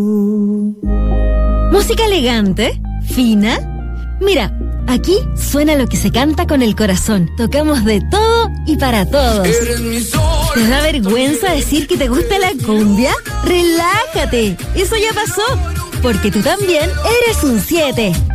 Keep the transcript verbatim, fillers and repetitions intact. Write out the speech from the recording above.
Música elegante, fina. Mira, aquí suena lo que se canta con el corazón. Tocamos de todo y para todos. ¿Te da vergüenza decir que te gusta la cumbia? ¡Relájate! Eso ya pasó, porque tú también eres un siete.